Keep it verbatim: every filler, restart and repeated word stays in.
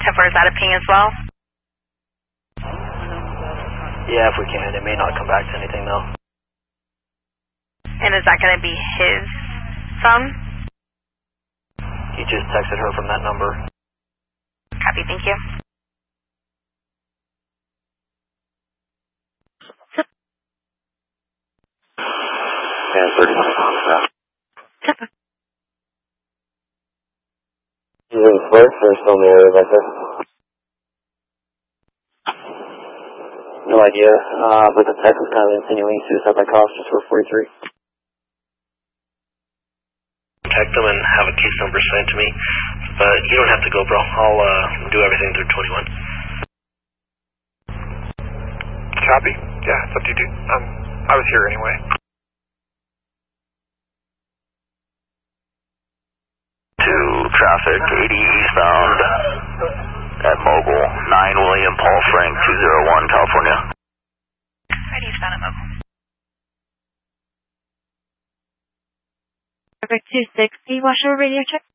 ten four, is that a ping as well? Yeah, if we can. It may not come back to anything, though. And is that going to be his phone? He just texted her from that number. Copy, thank you. Yeah, thirty-one on the ground. You in first or still in the area back there? No idea, uh, but the text was kind of insinuating suicide by cost just for forty-three. Contact them and have a case number sent to me, but you don't have to go, bro. I'll uh, do everything through twenty-one. Copy. Yeah, it's up to you, dude. Um, I was here anyway. Two traffic, eighty eastbound at Mobile, nine William Paul Frank, two oh one, California. Right eastbound at Mobile. Traffic two sixty, watch over radio check.